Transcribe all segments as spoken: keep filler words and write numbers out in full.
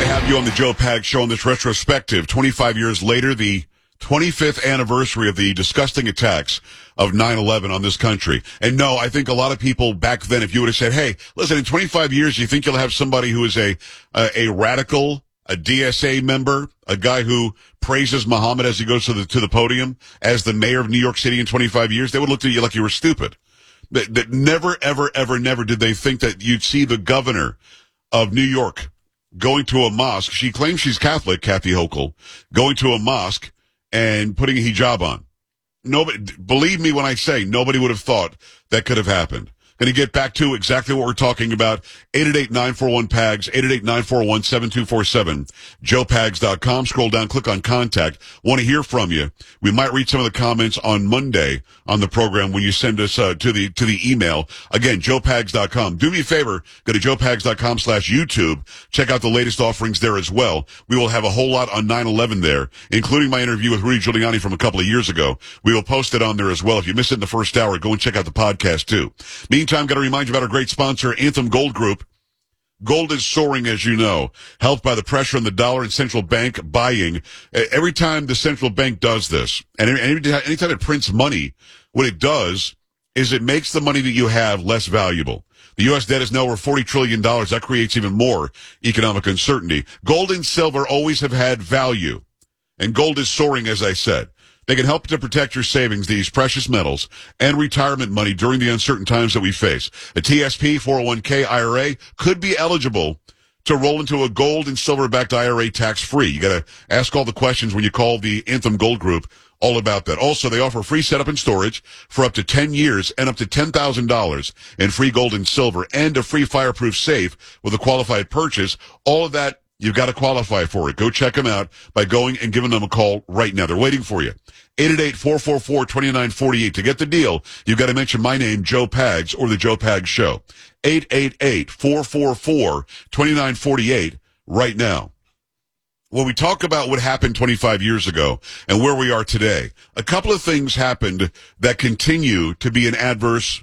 to have you on the Joe Pags Show on this retrospective. twenty-five years later, the twenty-fifth anniversary of the disgusting attacks of nine eleven on this country. And no, I think a lot of people back then, if you would have said, hey, listen, in twenty-five years, you think you'll have somebody who is a, a, a radical, a D S A member, a guy who praises Muhammad as he goes to the, to the podium as the mayor of New York City in twenty-five years? They would look at you like you were stupid. That, that never, ever, ever, never did they think that you'd see the governor of New York going to a mosque. She claims she's Catholic, Kathy Hochul, going to a mosque and putting a hijab on. Nobody, believe me when I say nobody would have thought that could have happened. Going to get back to exactly what we're talking about. eight eight eight, nine four one, P A G S, eight eight eight, nine four one, seven two four seven, joe pags dot com. Scroll down, click on contact. Want to hear from you. We might read some of the comments on Monday on the program when you send us uh, to the to the email. Again, joe pags dot com. Do me a favor, go to joe pags dot com slash YouTube. Check out the latest offerings there as well. We will have a whole lot on nine eleven there, including my interview with Rudy Giuliani from a couple of years ago. We will post it on there as well. If you missed it in the first hour, go and check out the podcast too. Meantime, got to remind you about our great sponsor, Anthem Gold Group. Gold is soaring, as you know, helped by the pressure on the dollar and central bank buying. Every time the central bank does this, and anytime it prints money, what it does is it makes the money that you have less valuable. The U S debt is now over forty trillion dollars. That creates even more economic uncertainty. Gold and silver always have had value, and gold is soaring, as I said. They can help to protect your savings, these precious metals, and retirement money during the uncertain times that we face. A T S P, four oh one k, I R A could be eligible to roll into a gold and silver-backed I R A tax-free. You got to ask all the questions when you call the Anthem Gold Group all about that. Also, they offer free setup and storage for up to ten years and up to ten thousand dollars in free gold and silver and a free fireproof safe with a qualified purchase. All of that, you've got to qualify for it. Go check them out by going and giving them a call right now. They're waiting for you. eight eight eight, four four four, two nine four eight. To get the deal, you've got to mention my name, Joe Pags, or the Joe Pags Show. eight eight eight, four four four, two nine four eight right now. When we talk about what happened twenty-five years ago and where we are today, a couple of things happened that continue to be an adverse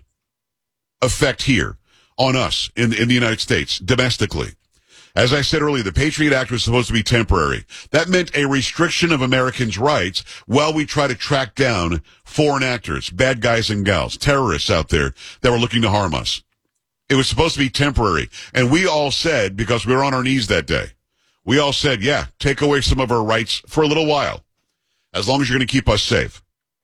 effect here on us in, in the United States, domestically. As I said earlier, the Patriot Act was supposed to be temporary. That meant a restriction of Americans' rights while we try to track down foreign actors, bad guys and gals, terrorists out there that were looking to harm us. It was supposed to be temporary. And we all said, because we were on our knees that day, we all said, yeah, take away some of our rights for a little while, as long as you're going to keep us safe.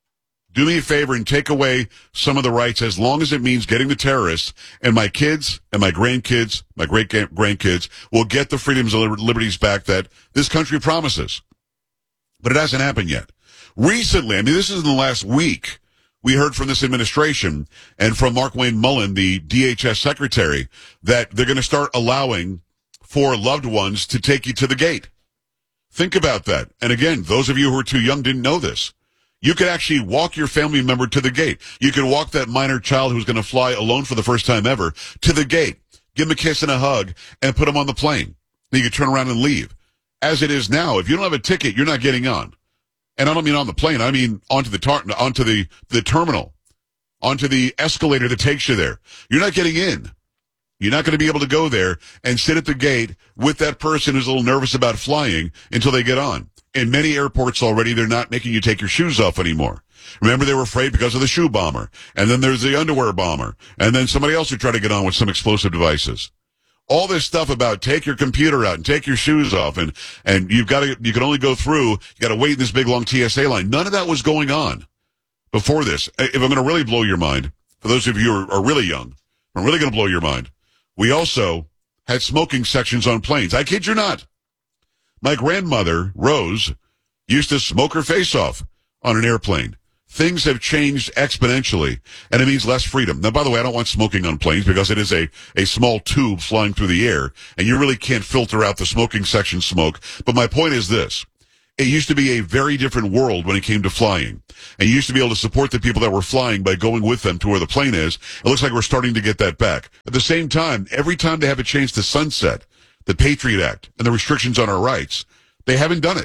Do me a favor and take away some of the rights as long as it means getting the terrorists, and my kids and my grandkids, my great-grandkids, will get the freedoms and liberties back that this country promises. But it hasn't happened yet. Recently, I mean, this is in the last week, we heard from this administration and from Markwayne Mullin, the D H S secretary, that they're going to start allowing for loved ones to take you to the gate. Think about that. And again, those of you who are too young didn't know this. You could actually walk your family member to the gate. You could walk that minor child who's going to fly alone for the first time ever to the gate, give him a kiss and a hug, and put him on the plane. Then you could turn around and leave. As it is now, if you don't have a ticket, you're not getting on. And I don't mean on the plane. I mean onto the tar- onto the, the terminal, onto the escalator that takes you there. You're not getting in. You're not going to be able to go there and sit at the gate with that person who's a little nervous about flying until they get on. In many airports already, they're not making you take your shoes off anymore. Remember, they were afraid because of the shoe bomber. And then there's the underwear bomber. And then somebody else who tried to get on with some explosive devices. All this stuff about take your computer out and take your shoes off and, and you've got to, you can only go through, you got to wait in this big long T S A line. None of that was going on before this. If I'm going to really blow your mind, for those of you who are, are really young, I'm really going to blow your mind. We also had smoking sections on planes. I kid you not. My grandmother, Rose, used to smoke her face off on an airplane. Things have changed exponentially, and it means less freedom. Now, by the way, I don't want smoking on planes because it is a, a small tube flying through the air, and you really can't filter out the smoking section smoke. But my point is this. It used to be a very different world when it came to flying. And you used to be able to support the people that were flying by going with them to where the plane is. It looks like we're starting to get that back. At the same time, every time they have a chance to sunset the Patriot Act and the restrictions on our rights, they haven't done it.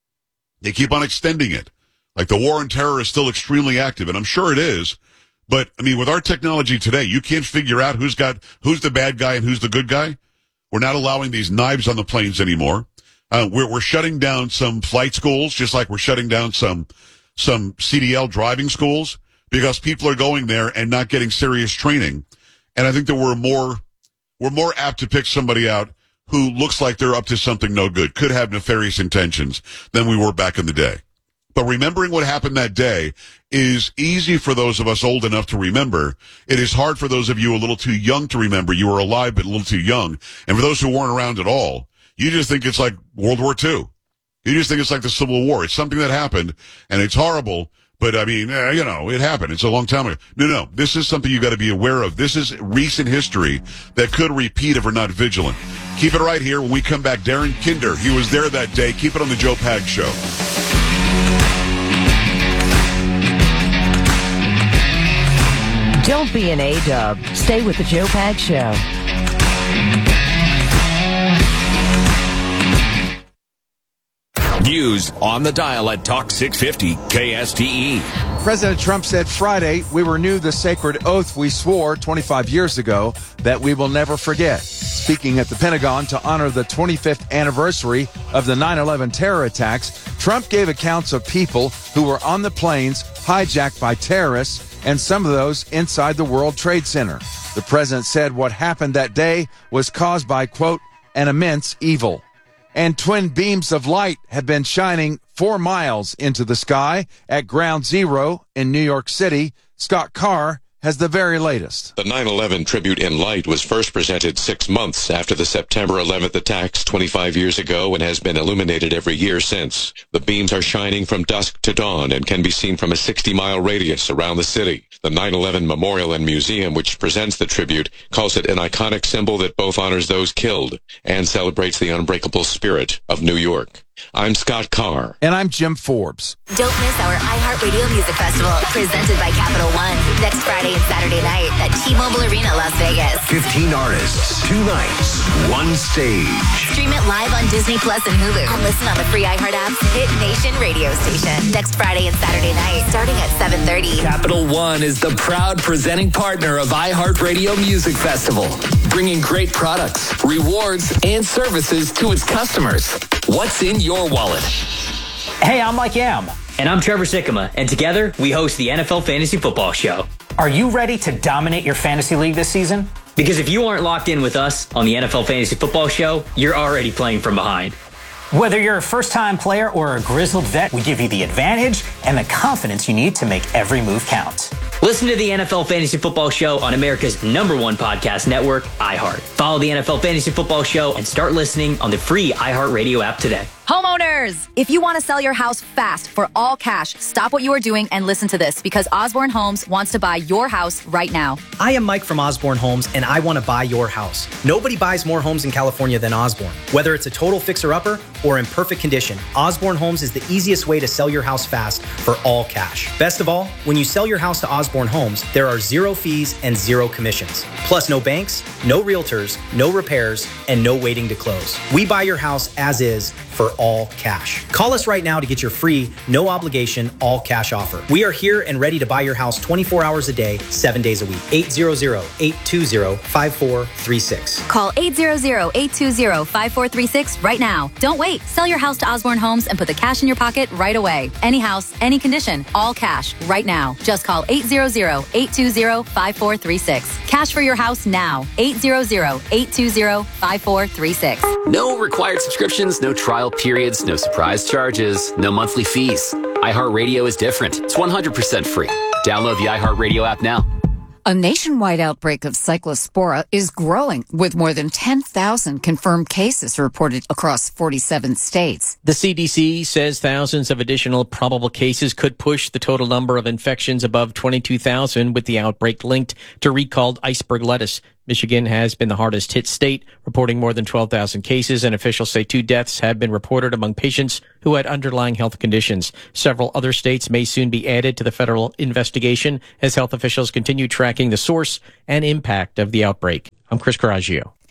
They keep on extending it. Like the war on terror is still extremely active, and I'm sure it is. But, I mean, with our technology today, you can't figure out who's got, who's the bad guy and who's the good guy. We're not allowing these knives on the planes anymore. Uh, we're, we're shutting down some flight schools, just like we're shutting down some, some C D L driving schools, because people are going there and not getting serious training. And I think that we're more, we're more apt to pick somebody out who looks like they're up to something no good, could have nefarious intentions, than we were back in the day. But remembering what happened that day is easy for those of us old enough to remember. It is hard for those of you a little too young to remember. You were alive but a little too young. And for those who weren't around at all, you just think it's like World War Two. You just think it's like the Civil War. It's something that happened, and it's horrible. But, I mean, uh, you know, it happened. It's a long time ago. No, no, this is something you got to be aware of. This is recent history that could repeat if we're not vigilant. Keep it right here. When we come back, Darren Kinder, he was there that day. Keep it on the Joe Pags Show. Don't be an A-dub. Stay with the Joe Pags Show. News on the dial at Talk six fifty K S T E. President Trump said Friday, we renew the sacred oath we swore twenty-five years ago that we will never forget. Speaking at the Pentagon to honor the twenty-fifth anniversary of the nine eleven terror attacks, Trump gave accounts of people who were on the planes hijacked by terrorists and some of those inside the World Trade Center. The president said what happened that day was caused by, quote, an immense evil. And twin beams of light have been shining four miles into the sky at Ground Zero in New York City. Scott Carr has the very latest. The nine eleven tribute in light was first presented six months after the September eleventh attacks twenty-five years ago and has been illuminated every year since. The beams are shining from dusk to dawn and can be seen from a sixty-mile radius around the city. The nine eleven Memorial and Museum, which presents the tribute, calls it an iconic symbol that both honors those killed and celebrates the unbreakable spirit of New York. I'm Scott Carr. And I'm Jim Forbes. Don't miss our iHeartRadio Music Festival, presented by Capital One, next Friday and Saturday night at T-Mobile Arena, Las Vegas. fifteen artists, two nights, one stage. Stream it live on Disney Plus and Hulu. And listen on the free iHeart app's Hit Nation radio station. Next Friday and Saturday night, starting at seven thirty. Capital One is the proud presenting partner of iHeartRadio Music Festival, bringing great products, rewards, and services to its customers. What's in your wallet? Hey, I'm Mike Yam. And I'm Trevor Sikkema, and together we host the N F L Fantasy Football Show. Are you ready to dominate your fantasy league this season? Because if you aren't locked in with us on the N F L Fantasy Football Show, you're already playing from behind. Whether you're a first-time player or a grizzled vet, we give you the advantage and the confidence you need to make every move count. Listen to the N F L Fantasy Football Show on America's number one podcast network, iHeart. Follow the N F L Fantasy Football Show and start listening on the free iHeartRadio app today. Homeowners, if you want to sell your house fast for all cash, stop what you are doing and listen to this, because Osborne Homes wants to buy your house right now. I am Mike from Osborne Homes, and I want to buy your house. Nobody buys more homes in California than Osborne. Whether it's a total fixer-upper or in perfect condition, Osborne Homes is the easiest way to sell your house fast for all cash. Best of all, when you sell your house to Osborne Homes, there are zero fees and zero commissions. Plus no banks, no realtors, no repairs, and no waiting to close. We buy your house as is for all cash. Call us right now to get your free, no obligation, all cash offer. We are here and ready to buy your house twenty-four hours a day, seven days a week. eight hundred, eight two zero, five four three six. Call eight hundred, eight two zero, five four three six right now. Don't wait. Sell your house to Osborne Homes and put the cash in your pocket right away. Any house, any condition, all cash right now. Just call eight hundred, eight two zero, five four three six. Cash for your house now. eight hundred, eight two zero, five four three six. No required subscriptions, no trial periods, no surprise charges, no monthly fees. iHeartRadio is different. It's one hundred percent free. Download the iHeartRadio app now. A nationwide outbreak of cyclospora is growing, with more than ten thousand confirmed cases reported across forty-seven states. The C D C says thousands of additional probable cases could push the total number of infections above twenty-two thousand, with the outbreak linked to recalled iceberg lettuce. Michigan has been the hardest hit state, reporting more than twelve thousand cases, and officials say two deaths have been reported among patients who had underlying health conditions. Several other states may soon be added to the federal investigation as health officials continue tracking the source and impact of the outbreak. I'm Chris Coraggio.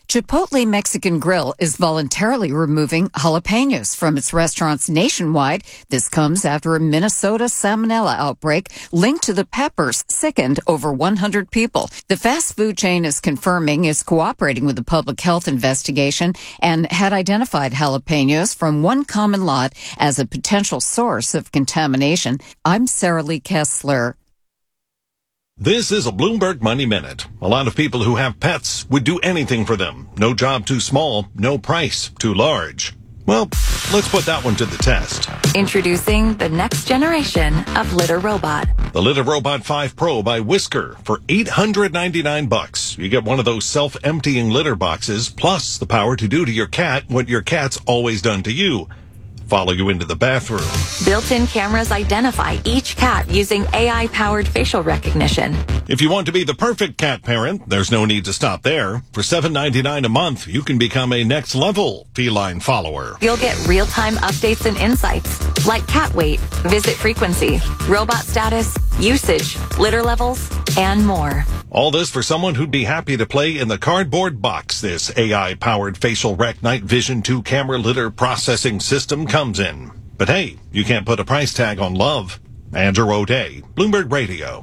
Chipotle Mexican Grill is voluntarily removing jalapenos from its restaurants nationwide. This comes after a Minnesota salmonella outbreak linked to the peppers sickened over one hundred people. The fast food chain is confirming it's cooperating with the public health investigation and had identified jalapenos from one common lot as a potential source of contamination. I'm Sarah Lee Kessler. This is a Bloomberg Money Minute. A lot of people who have pets would do anything for them. No job too small, no price too large. Well, let's put that one to the test. Introducing the next generation of litter robot. The Litter Robot five Pro by Whisker for eight hundred ninety-nine bucks. You get one of those self-emptying litter boxes, plus the power to do to your cat what your cat's always done to you. Follow you into the bathroom. Built-in cameras identify each cat using A I-powered facial recognition. If you want to be the perfect cat parent, there's no need to stop there. For seven ninety-nine a month, you can become a next-level feline follower. You'll get real-time updates and insights, like cat weight, visit frequency, robot status, usage, litter levels, and more. All this for someone who'd be happy to play in the cardboard box this A I-powered facial rec night vision two camera litter processing system comes in. But hey, you can't put a price tag on love. Andrew O'Day, Bloomberg Radio.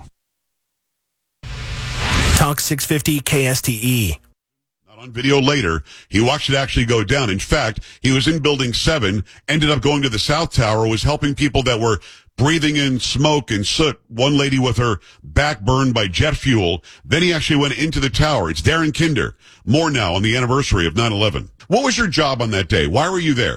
Talk six fifty K S T E. On video later, he watched it actually go down. In fact, he was in building seven, ended up going to the South Tower, was helping people that were breathing in smoke and soot. One lady with her back burned by jet fuel. Then he actually went into the tower. It's Darren Kinder. More now on the anniversary of nine eleven. What was your job on that day? Why were you there?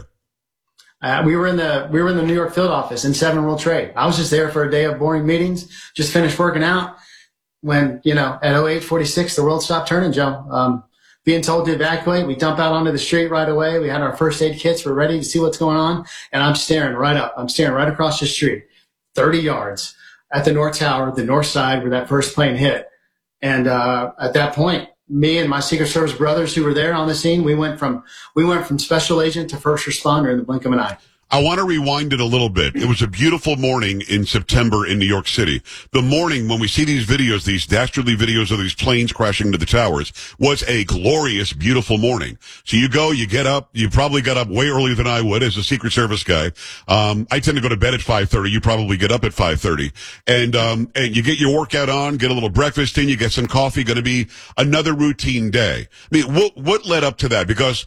Uh, we were in the we were in the New York field office in seven World Trade. I was just there for a day of boring meetings. Just finished working out when, you know, at oh eight forty-six, the world stopped turning, Joe. Um, being told to evacuate, we dump out onto the street right away. We had our first aid kits. We're ready to see what's going on. And I'm staring right up. I'm staring right across the street, thirty yards at the North Tower, the north side where that first plane hit. And uh, at that point, me and my Secret Service brothers who were there on the scene, we went from we went from special agent to first responder in the blink of an eye. I want to rewind it a little bit. It was a beautiful morning in September in New York City. The morning when we see these videos, these dastardly videos of these planes crashing into the towers, was a glorious, beautiful morning. So you go, you get up, you probably got up way earlier than I would as a Secret Service guy. Um, I tend to go to bed at five thirty. You probably get up at five thirty. And, um, and you get your workout on, get a little breakfast in, you get some coffee, going to be another routine day. I mean, what, what led up to that? Because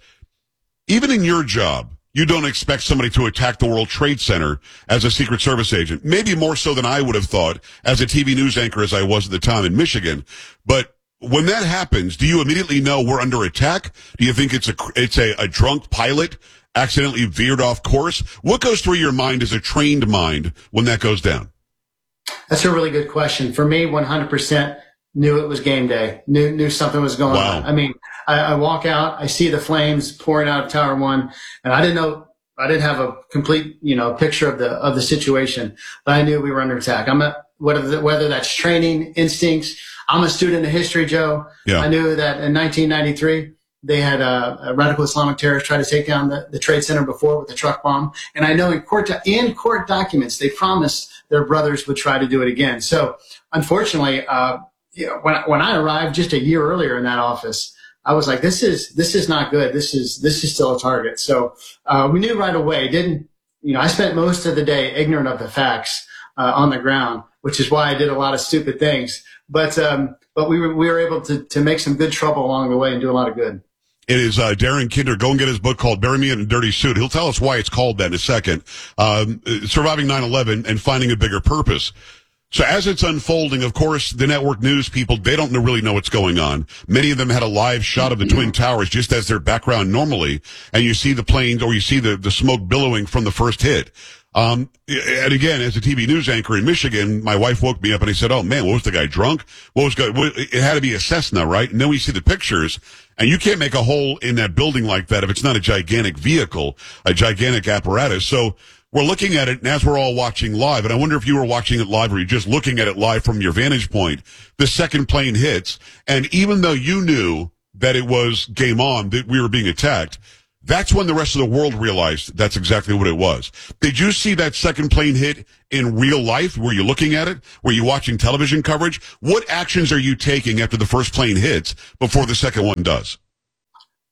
even in your job, you don't expect somebody to attack the World Trade Center as a Secret Service agent. Maybe more so than I would have thought as a T V news anchor as I was at the time in Michigan. But when that happens, do you immediately know we're under attack? Do you think it's a, it's a, a drunk pilot accidentally veered off course? What goes through your mind as a trained mind when that goes down? That's a really good question. For me, one hundred percent knew it was game day, knew, knew something was going wow. on. I mean, I, I walk out, I see the flames pouring out of Tower One, and I didn't know, I didn't have a complete, you know, picture of the, of the situation, but I knew we were under attack. I'm a, whether, whether that's training, instincts. I'm a student of history, Joe. Yeah. I knew that in nineteen ninety-three, they had a, a radical Islamic terrorist try to take down the, the Trade Center before with a truck bomb. And I know in court, in court documents, they promised their brothers would try to do it again. So unfortunately, uh, you know, when, when I arrived just a year earlier in that office, I was like, this is, this is not good. This is, this is still a target. So, uh, we knew right away, didn't, you know, I spent most of the day ignorant of the facts, uh, on the ground, which is why I did a lot of stupid things. But, um, but we were, we were able to, to make some good trouble along the way and do a lot of good. It is uh, Darren Kinder. Go and get his book called Bury Me in a Dirty Suit. He'll tell us why it's called that in a second. Um, surviving nine eleven and finding a bigger purpose. So as it's unfolding, of course, the network news people, they don't really know what's going on. Many of them had a live shot of the Twin Towers just as their background normally, and you see the planes or you see the, the smoke billowing from the first hit. Um, and again, as a T V news anchor in Michigan, my wife woke me up and I said, oh man, what was the guy drunk? What was good? It had to be a Cessna, right? And then we see the pictures, and you can't make a hole in that building like that if it's not a gigantic vehicle, a gigantic apparatus. So we're looking at it, and as we're all watching live, and I wonder if you were watching it live or you're just looking at it live from your vantage point, the second plane hits, and even though you knew that it was game on, that we were being attacked, that's when the rest of the world realized that's exactly what it was. Did you see that second plane hit in real life? Were you looking at it? Were you watching television coverage? What actions are you taking after the first plane hits before the second one does?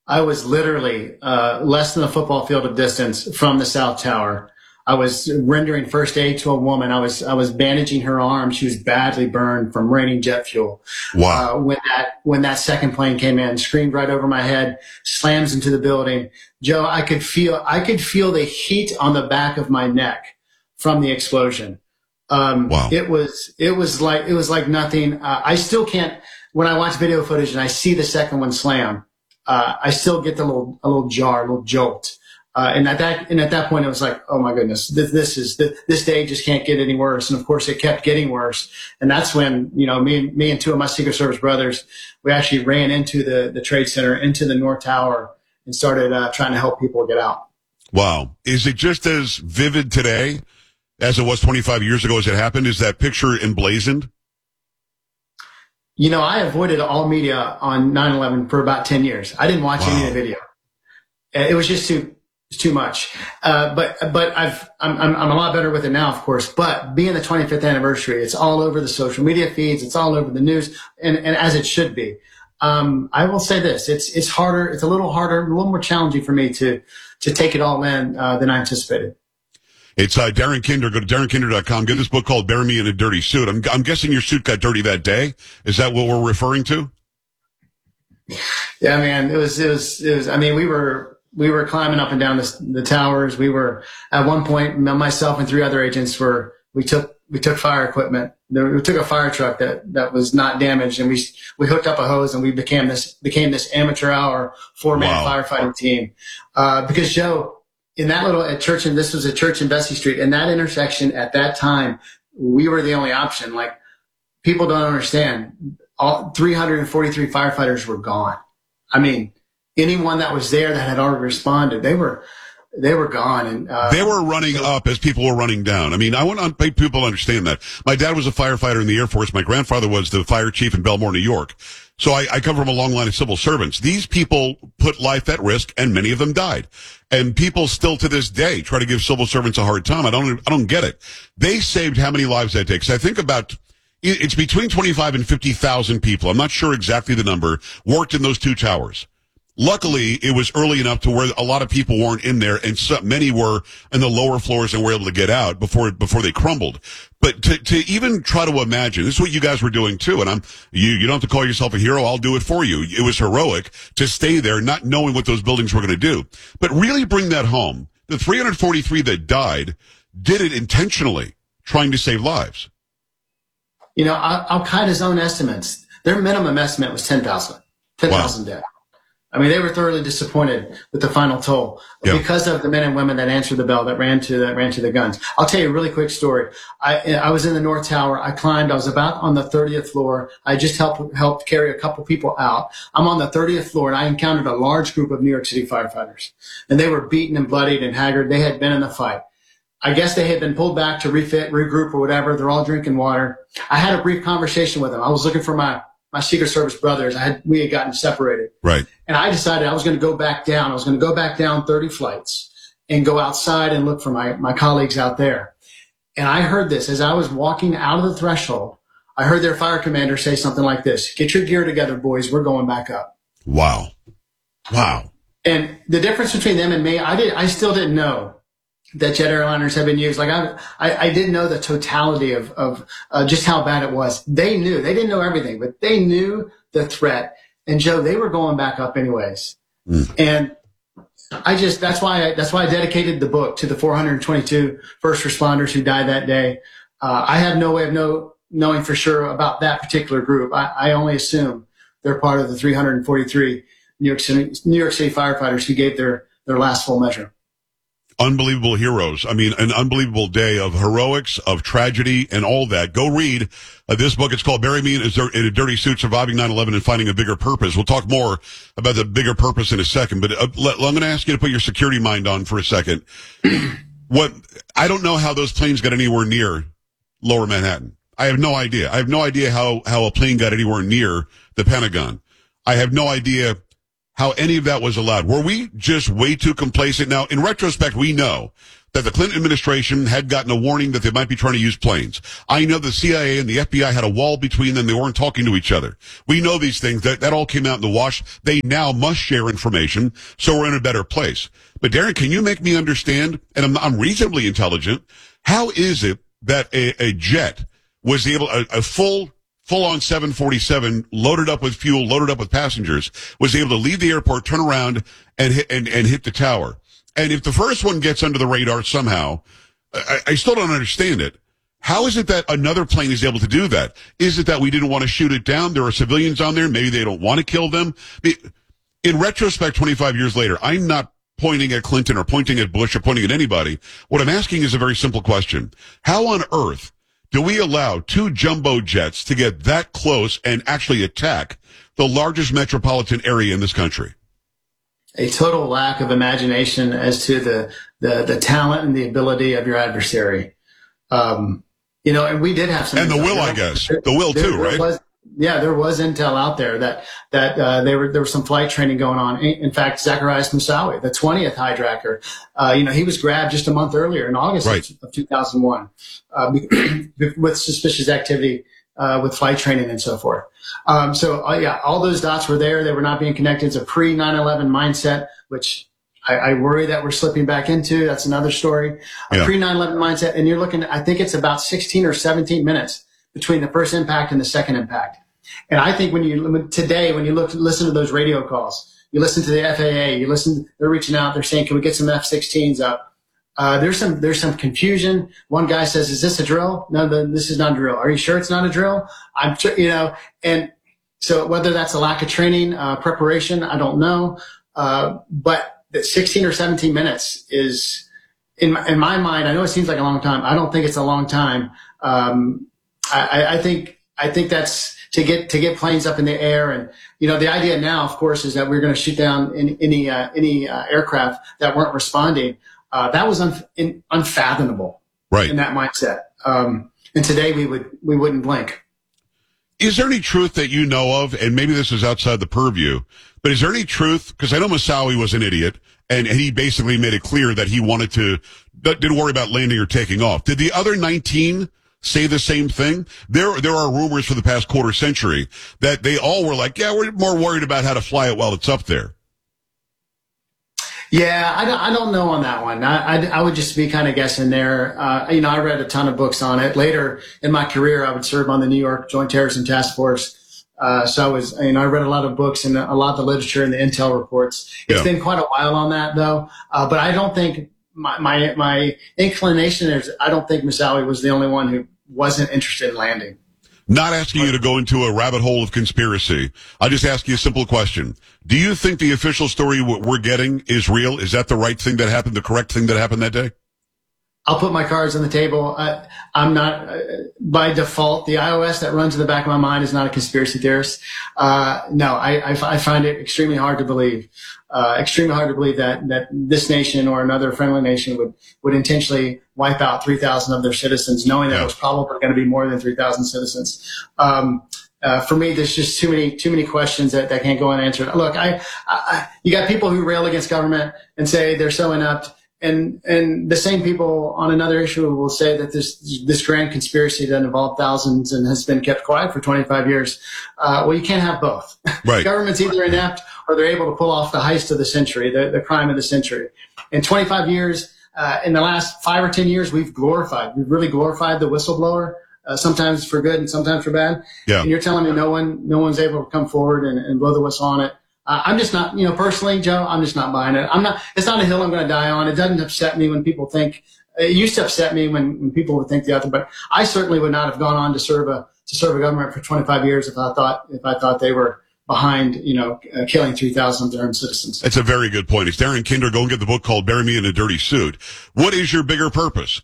I was literally uh, less than a football field of distance from the South Tower. I was rendering first aid to a woman. I was I was bandaging her arm. She was badly burned from raining jet fuel. Wow! Uh, when that when that second plane came in, screamed right over my head, slams into the building. Joe, I could feel I could feel the heat on the back of my neck from the explosion. Um, wow! It was it was like it was like nothing. Uh, I still can't. When I watch video footage and I see the second one slam, uh, I still get the little a little jar, a little jolt. Uh, and at that, and at that point, it was like, oh my goodness, this, this is, this, this day just can't get any worse. And of course, it kept getting worse. And that's when, you know, me, me and two of my Secret Service brothers, we actually ran into the, the Trade Center, into the North Tower, and started uh, trying to help people get out. Wow. Is it just as vivid today as it was twenty-five years ago as it happened? Is that picture emblazoned? You know, I avoided all media on nine eleven for about ten years. I didn't watch wow. any of the video. It was just too, It's too much. Uh, but, but I've, I'm, I'm, I'm a lot better with it now, of course, but being the twenty-fifth anniversary, it's all over the social media feeds. It's all over the news, and, and as it should be. Um, I will say this, it's, it's harder. It's a little harder, a little more challenging for me to, to take it all in, uh, than I anticipated. It's, uh, Darren Kinder. Go to darren kinder dot com. Get this book called Bury Me in a Dirty Suit. I'm, I'm guessing your suit got dirty that day. Is that what we're referring to? Yeah, man, it was, it was, it was, I mean, we were, We were climbing up and down the, the towers. We were, at one point, myself and three other agents were, we took, we took fire equipment. We took a fire truck that, that was not damaged, and we, we hooked up a hose, and we became this, became this amateur hour four-man wow. firefighting team. Uh, because Joe, in that little, at church, and this was a church in Vesey Street, in that intersection at that time, we were the only option. Like, people don't understand. All three hundred forty-three firefighters were gone. I mean, anyone that was there that had already responded, they were, they were gone. And, uh, they were running up as people were running down. I mean, I want to make people understand that. My dad was a firefighter in the Air Force. My grandfather was the fire chief in Belmore, New York. So I, I come from a long line of civil servants. These people put life at risk, and many of them died. And people still to this day try to give civil servants a hard time. I don't, I don't get it. They saved how many lives that day? Because I think about, it's between twenty-five and fifty thousand people. I'm not sure exactly the number, worked in those two towers. Luckily, it was early enough to where a lot of people weren't in there, and so, many were in the lower floors and were able to get out before before they crumbled. But to to even try to imagine, this is what you guys were doing too, and I'm you you don't have to call yourself a hero. I'll do it for you. It was heroic to stay there, not knowing what those buildings were going to do, but really bring that home. The three hundred forty-three that died did it intentionally, trying to save lives. You know, Al Qaeda's own estimates, their minimum estimate was ten thousand, ten thousand wow. dead. I mean, they were thoroughly disappointed with the final toll yeah. because of the men and women that answered the bell, that ran to the, ran to the guns. I'll tell you a really quick story. I, I was in the North Tower. I climbed. I was about on the thirtieth floor. I just helped, helped carry a couple people out. I'm on the thirtieth floor, and I encountered a large group of New York City firefighters, and they were beaten and bloodied and haggard. They had been in the fight. I guess they had been pulled back to refit, regroup, or whatever. They're all drinking water. I had a brief conversation with them. I was looking for my, my Secret Service brothers. I had, we had gotten separated. Right. And I decided I was going to go back down. I was going to go back down thirty flights and go outside and look for my, my colleagues out there. And I heard this as I was walking out of the threshold. I heard their fire commander say something like this: "Get your gear together, boys. We're going back up." Wow. Wow. And the difference between them and me, I did, I still didn't know that jet airliners have been used. Like I, I, I didn't know the totality of, of uh, just how bad it was. They knew. They didn't know everything, but they knew the threat. And Joe, they were going back up anyways. Mm. And I just, that's why I, that's why I dedicated the book to the four hundred twenty-two first responders who died that day. Uh, I have no way of know, knowing for sure about that particular group. I, I only assume they're part of the three hundred forty-three New York City, New York City firefighters who gave their, their last full measure. Unbelievable heroes. I mean, an unbelievable day of heroics, of tragedy, and all that. Go read uh, this book. It's called Bury Me in a, in a Dirty Suit, Surviving nine eleven and Finding a Bigger Purpose. We'll talk more about the bigger purpose in a second, but uh, let, I'm going to ask you to put your security mind on for a second. What, I don't know how those planes got anywhere near Lower Manhattan. I have no idea. I have no idea how, how a plane got anywhere near the Pentagon. I have no idea how any of that was allowed. Were we just way too complacent? Now, in retrospect, we know that the Clinton administration had gotten a warning that they might be trying to use planes. I know the C I A and the F B I had a wall between them. They weren't talking to each other. We know these things. That, that all came out in the wash. They now must share information, so we're in a better place. But Darren, can you make me understand, and I'm, I'm reasonably intelligent, how is it that a, a jet was able, a, a full, full-on seven forty-seven, loaded up with fuel, loaded up with passengers, was able to leave the airport, turn around, and hit, and, and hit the tower? And if the first one gets under the radar somehow, I, I still don't understand it. How is it that another plane is able to do that? Is it that we didn't want to shoot it down? There are civilians on there. Maybe they don't want to kill them. In retrospect, twenty-five years later, I'm not pointing at Clinton or pointing at Bush or pointing at anybody. What I'm asking is a very simple question. How on earth do we allow two jumbo jets to get that close and actually attack the largest metropolitan area in this country? A total lack of imagination as to the, the, the talent and the ability of your adversary. Um, you know, and we did have some. And the will, I guess. The will, there, too, there right? Was, yeah, there was intel out there that, that, uh, they were, there was some flight training going on. In fact, Zacharias Moussaoui, the twentieth hijacker, uh, you know, he was grabbed just a month earlier in August right. of two thousand one, uh, with suspicious activity, uh, with flight training and so forth. Um, so, uh, yeah, all those dots were there. They were not being connected. It's a pre nine eleven mindset, which I, I worry that we're slipping back into. That's another story. Yeah. A pre nine eleven mindset. And you're looking, I think it's about sixteen or seventeen minutes between the first impact and the second impact. And I think when you, today, when you look, listen to those radio calls, you listen to the F A A, you listen, they're reaching out, they're saying, can we get some F sixteens up? Uh, there's some, there's some confusion. One guy says, is this a drill? No, the, this is not a drill. Are you sure it's not a drill? I'm sure, you know, and so whether that's a lack of training, uh, preparation, I don't know. Uh, but that sixteen or seventeen minutes is, in my, in my mind, I know it seems like a long time. I don't think it's a long time. Um, I, I think, I think that's to get, to get planes up in the air. And, you know, the idea now, of course, is that we're going to shoot down any, any, uh, any, uh, aircraft that weren't responding. Uh, that was un, in, unfathomable. Right. In that mindset. Um, and today we would, we wouldn't blink. Is there any truth that you know of, and maybe this is outside the purview, but is there any truth, because I know Moussaoui was an idiot, and, and he basically made it clear that he wanted to, didn't worry about landing or taking off. Did the other nineteen say the same thing? There, there are rumors for the past quarter century that they all were like, yeah, we're more worried about how to fly it while it's up there. Yeah, I don't, I don't know on that one. I, I, I would just be kind of guessing there. Uh, you know, I read a ton of books on it. Later in my career, I would serve on the New York Joint Terrorism Task Force. Uh, so I was, you know, I read a lot of books and a lot of the literature and the intel reports. It's yeah. been quite a while on that though. Uh, but I don't think my, my, my inclination is, I don't think Moussaoui was the only one who wasn't interested in landing. Not asking you to go into a rabbit hole of conspiracy. I just ask you a simple question. Do you think the official story we're getting is real? Is that the right thing that happened, the correct thing that happened that day? I'll put my cards on the table. I, I'm not, uh, by default, the iOS that runs in the back of my mind is not a conspiracy theorist. Uh, no, I, I, I find it extremely hard to believe, uh, extremely hard to believe that, that this nation or another friendly nation would, would intentionally wipe out three thousand of their citizens, knowing that yeah. it was probably going to be more than three thousand citizens. Um, uh, for me, there's just too many, too many questions that, that can't go unanswered. Look, I, I, you got people who rail against government and say they're so inept. And, and the same people on another issue will say that this, this grand conspiracy that involved thousands and has been kept quiet for twenty-five years. Uh, well, you can't have both. Right. Government's either inept or they're able to pull off the heist of the century, the, the crime of the century. In twenty-five years, uh, in the last five or ten years, we've glorified, we've really glorified the whistleblower, uh, sometimes for good and sometimes for bad. Yeah. And you're telling me no one, no one's able to come forward and, and blow the whistle on it. Uh, I'm just not, you know, personally, Joe, I'm just not buying it. I'm not, it's not a hill I'm going to die on. It doesn't upset me when people think, it used to upset me when, when people would think the other, but I certainly would not have gone on to serve a, to serve a government for twenty-five years if I thought, if I thought they were behind, you know, uh, killing three thousand of their own citizens. That's a very good point. It's Darren Kinder. Go and get the book called Bury Me in a Dirty Suit. What is your bigger purpose?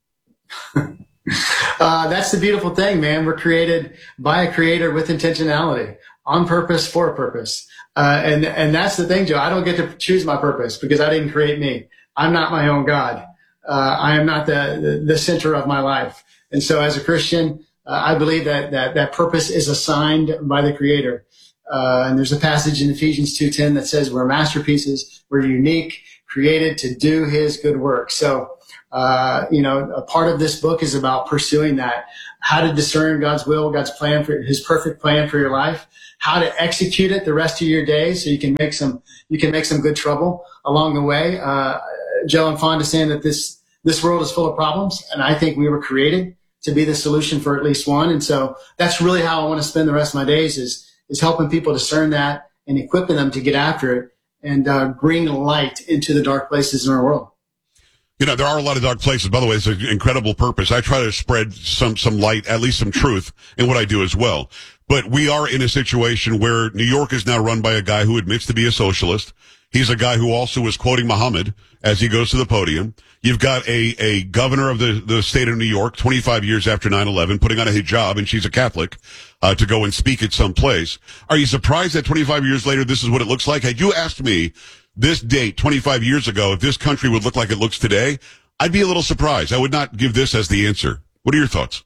uh, that's the beautiful thing, man. We're created by a creator with intentionality, on purpose, for a purpose. Uh, and, and that's the thing, Joe. I don't get to choose my purpose because I didn't create me. I'm not my own God. Uh, I am not the, the, the center of my life. And so as a Christian, uh, I believe that, that, that purpose is assigned by the Creator. Uh, and there's a passage in Ephesians two ten that says we're masterpieces, we're unique, created to do his good work. So, uh, you know, a part of this book is about pursuing that, how to discern God's will, God's plan for his perfect plan for your life, how to execute it the rest of your days so you can make some, you can make some good trouble along the way. Uh, Joe, I'm fond of saying that this, this world is full of problems, and I think we were created to be the solution for at least one. And so that's really how I want to spend the rest of my days is, is helping people discern that and equipping them to get after it and uh, bring light into the dark places in our world. You know, there are a lot of dark places. By the way, it's an incredible purpose. I try to spread some, some light, at least some truth in what I do as well. But we are in a situation where New York is now run by a guy who admits to be a socialist. He's a guy who also is quoting Muhammad as he goes to the podium. You've got a, a governor of the, the state of New York, twenty-five years after nine eleven, putting on a hijab, and she's a Catholic, uh, to go and speak at some place. Are you surprised that twenty-five years later, this is what it looks like? Had you asked me this date twenty-five years ago, if this country would look like it looks today, I'd be a little surprised. I would not give this as the answer. What are your thoughts?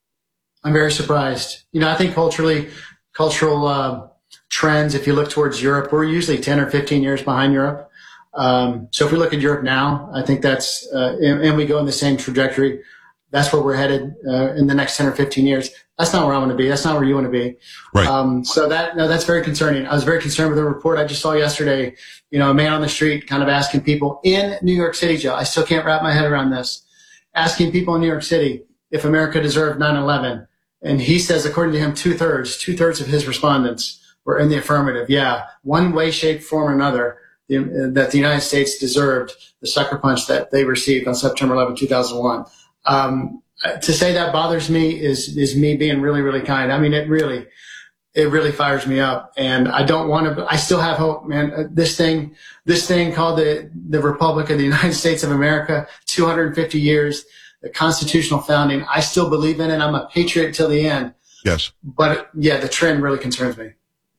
I'm very surprised. You know, I think culturally, cultural, uh, trends, if you look towards Europe, we're usually ten or fifteen years behind Europe. Um, so if we look at Europe now, I think that's, uh, and, and we go in the same trajectory, that's where we're headed, uh, in the next ten or fifteen years. That's not where I want to be. That's not where you want to be. Right. Um, so that, no, that's very concerning. I was very concerned with the report I just saw yesterday, you know, a man on the street kind of asking people in New York City, Joe, I still can't wrap my head around this, asking people in New York City if America deserved nine eleven. And he says, according to him, two thirds, two thirds of his respondents were in the affirmative. Yeah. One way, shape, form, or another, the, uh, that the United States deserved the sucker punch that they received on September eleventh, two thousand one. Um, to say that bothers me is, is me being really, really kind. I mean, it really, it really fires me up, and I don't want to, I still have hope, man. Uh, this thing, this thing called the, the Republic of the United States of America, two hundred fifty years, the constitutional founding. I still believe in it. I'm a patriot till the end. Yes. But yeah, the trend really concerns me.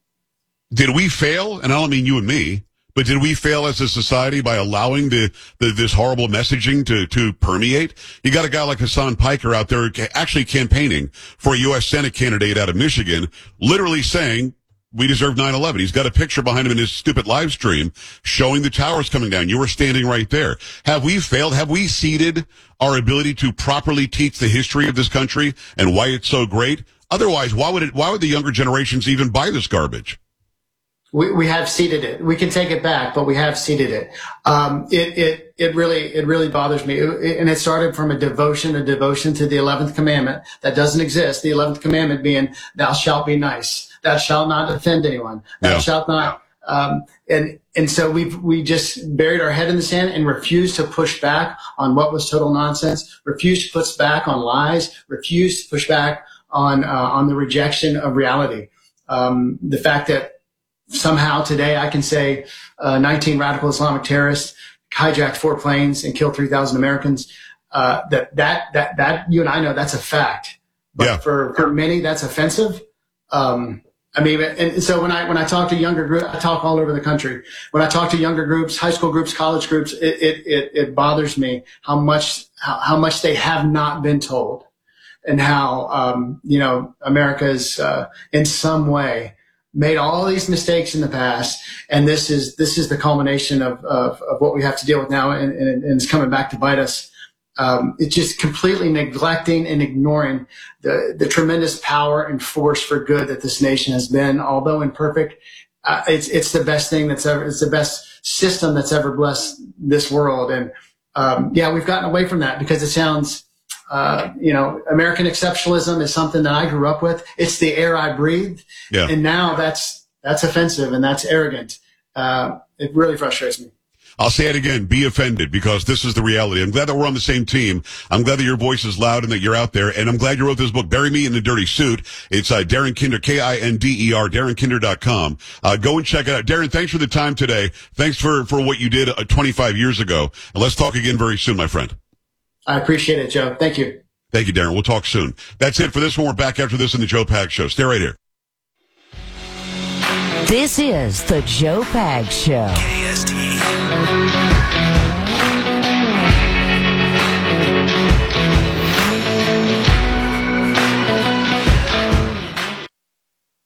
Did we fail? And I don't mean you and me, but did we fail as a society by allowing the, the this horrible messaging to, to permeate? You got a guy like Hassan Piker out there actually campaigning for a U S Senate candidate out of Michigan, literally saying, we deserve nine eleven. He's got a picture behind him in his stupid live stream showing the towers coming down. You were standing right there. Have we failed? Have we ceded our ability to properly teach the history of this country and why it's so great? Otherwise, why would it, why would the younger generations even buy this garbage? We, we have seeded it. We can take it back, but we have seeded it. Um, it, it, it really, it really bothers me. It, and it started from a devotion, a devotion to the eleventh commandment that doesn't exist. The eleventh commandment being, thou shalt be nice. Thou shalt not offend anyone. Thou Yeah. shalt not, um, and, and so we've, we just buried our head in the sand and refused to push back on what was total nonsense, refused to push back on lies, refused to push back on, uh, on the rejection of reality. Um, the fact that, somehow today I can say uh, nineteen radical Islamic terrorists hijacked four planes and killed three thousand Americans. Uh, that, that, that, that, you and I know that's a fact. But Yeah. for, for many, that's offensive. Um, I mean, and so when I, when I talk to younger groups, I talk all over the country. When I talk to younger groups, high school groups, college groups, it, it, it, it bothers me how much, how, how much they have not been told and how, um, you know, America's, uh, in some way, made all these mistakes in the past, and this is this is the culmination of of, of what we have to deal with now, and, and, and it's coming back to bite us. Um, it's just completely neglecting and ignoring the the tremendous power and force for good that this nation has been, although imperfect. Uh, it's it's the best thing that's ever. It's the best system that's ever blessed this world, and um, yeah, we've gotten away from that because it sounds. Uh, you know, American exceptionalism is something that I grew up with. It's the air I breathed. Yeah. And now that's, that's offensive and that's arrogant. Uh, it really frustrates me. I'll say it again, be offended, because this is the reality. I'm glad that we're on the same team. I'm glad that your voice is loud and that you're out there. And I'm glad you wrote this book, Bury Me in the Dirty Suit. It's uh, Darren Kinder, K I N D E R, darren kinder dot com. Uh, go and check it out. Darren, thanks for the time today. Thanks for, for what you did uh, twenty-five years ago. And let's talk again very soon, my friend. I appreciate it, Joe. Thank you. Thank you, Darren. We'll talk soon. That's it for this one. We're back after this in the Joe Pags Show. Stay right here. This is the Joe Pags Show. K S T E. Let's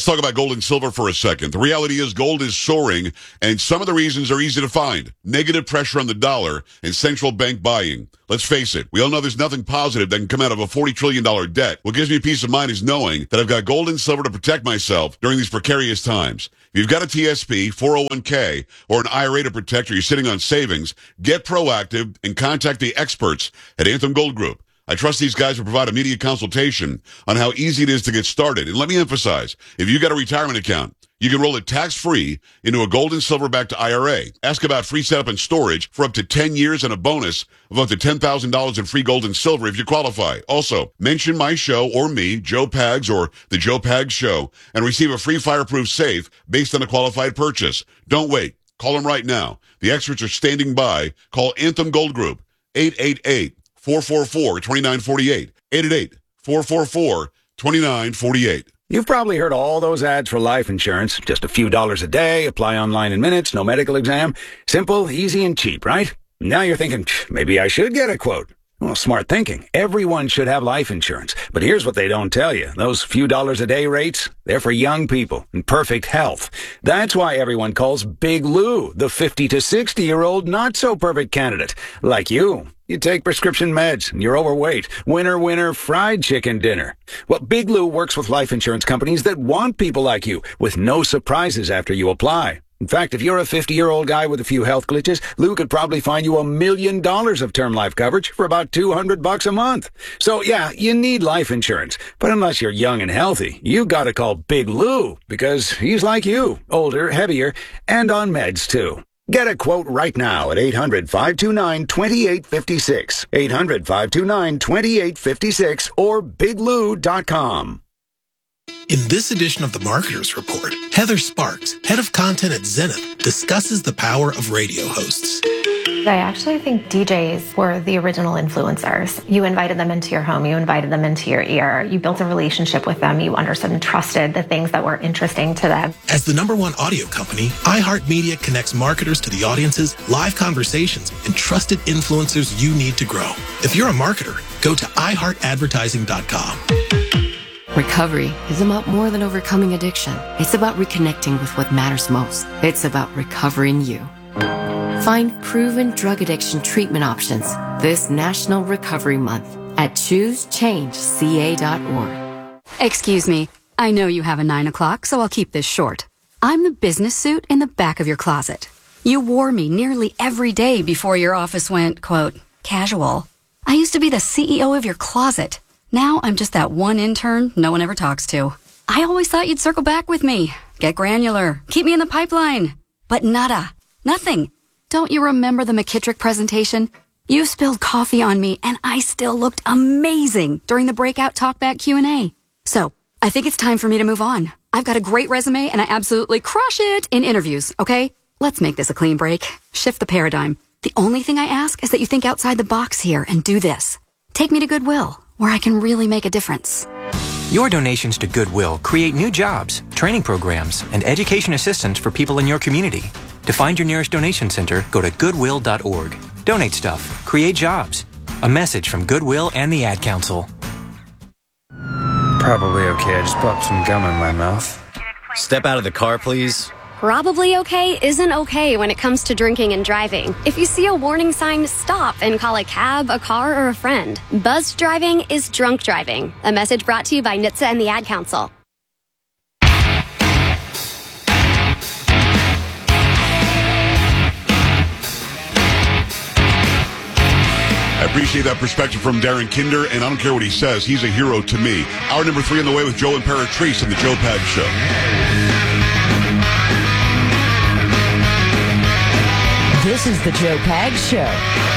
talk about gold and silver for a second. The reality is gold is soaring, and some of the reasons are easy to find. Negative pressure on the dollar and central bank buying. Let's face it, we all know there's nothing positive that can come out of a forty trillion dollars debt. What gives me peace of mind is knowing that I've got gold and silver to protect myself during these precarious times. If you've got a T S P, four oh one k, or an I R A to protect, or you're sitting on savings, get proactive and contact the experts at Anthem Gold Group. I trust these guys will provide immediate consultation on how easy it is to get started. And let me emphasize, if you've got a retirement account, you can roll it tax-free into a gold and silver-backed I R A. Ask about free setup and storage for up to ten years and a bonus of up to ten thousand dollars in free gold and silver if you qualify. Also, mention my show or me, Joe Pags or The Joe Pags Show, and receive a free fireproof safe based on a qualified purchase. Don't wait. Call them right now. The experts are standing by. Call Anthem Gold Group, eight eight eight, four four four, two nine four eight, eight eight eight, four four four, two nine four eight. You've probably heard all those ads for life insurance. Just a few dollars a day, apply online in minutes, no medical exam. Simple, easy, and cheap, right? Now you're thinking, maybe I should get a quote. Well, smart thinking. Everyone should have life insurance. But here's what they don't tell you. Those few dollars a day rates, they're for young people in perfect health. That's why everyone calls Big Lou the fifty to sixty-year-old not-so-perfect candidate. Like you. You take prescription meds, and you're overweight. Winner, winner, fried chicken dinner. Well, Big Lou works with life insurance companies that want people like you, with no surprises after you apply. In fact, if you're a fifty-year-old guy with a few health glitches, Lou could probably find you a million dollars of term life coverage for about two hundred bucks a month. So yeah, you need life insurance. But unless you're young and healthy, you gotta call Big Lou, because he's like you, older, heavier, and on meds too. Get a quote right now at eight hundred, five two nine, two eight five six, eight hundred, five two nine, two eight five six, or big lou dot com. In this edition of the Marketers Report, Heather Sparks, head of content at Zenith, discusses the power of radio hosts. I actually think D Js were the original influencers. You invited them into your home, you invited them into your ear, you built a relationship with them, you understood and trusted the things that were interesting to them. As the number one audio company, iHeartMedia connects marketers to the audiences, live conversations, and trusted influencers you need to grow. If you're a marketer, go to i heart advertising dot com. Recovery is about more than overcoming addiction. It's about reconnecting with what matters most. It's about recovering you. Find proven drug addiction treatment options this National Recovery Month at choose change c a dot org. Excuse me, I know you have a nine o'clock, so I'll keep this short. I'm the business suit in the back of your closet. You wore me nearly every day before your office went, quote, casual. I used to be the C E O of your closet. Now I'm just that one intern no one ever talks to. I always thought you'd circle back with me, get granular, keep me in the pipeline. But nada, nothing. Don't you remember the McKittrick presentation? You spilled coffee on me and I still looked amazing during the breakout talkback Q and A. So, I think it's time for me to move on. I've got a great resume and I absolutely crush it in interviews, okay? Let's make this a clean break. Shift the paradigm. The only thing I ask is that you think outside the box here and do this. Take me to Goodwill, where I can really make a difference. Your donations to Goodwill create new jobs, training programs, and education assistance for people in your community. To find your nearest donation center, go to goodwill dot org. Donate stuff. Create jobs. A message from Goodwill and the Ad Council. Probably okay. I just popped some gum in my mouth. Step out of the car, please. Probably okay isn't okay when it comes to drinking and driving. If you see a warning sign, stop and call a cab, a car, or a friend. Buzzed driving is drunk driving. A message brought to you by N H T S A and the Ad Council. I appreciate that perspective from Darren Kinder, and I don't care what he says. He's a hero to me. Hour number three on the way with Joe and Paratrice on the Joe Pags Show. This is the Joe Pags Show.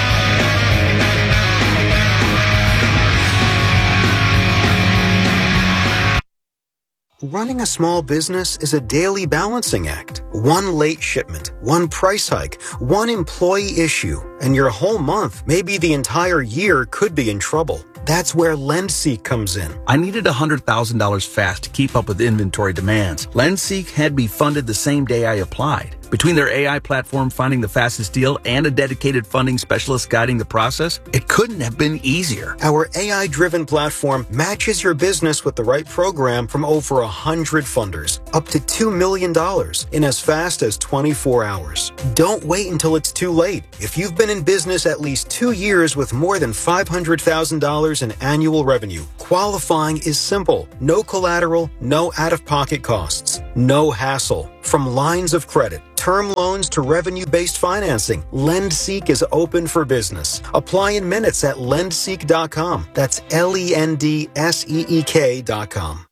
Running a small business is a daily balancing act. One late shipment, one price hike, one employee issue, and your whole month, maybe the entire year, could be in trouble. That's where LendSeek comes in. I needed one hundred thousand dollars fast to keep up with inventory demands. LendSeek had me funded the same day I applied. Between their A I platform finding the fastest deal and a dedicated funding specialist guiding the process, it couldn't have been easier. Our A I-driven platform matches your business with the right program from over one hundred funders, up to two million dollars in as fast as twenty-four hours. Don't wait until it's too late. If you've been in business at least two years with more than five hundred thousand dollars in annual revenue, qualifying is simple. No collateral, no out-of-pocket costs, no hassle. From lines of credit, term loans to revenue-based financing, LendSeek is open for business. Apply in minutes at lendseek dot com. That's L E N D S E E K dot com.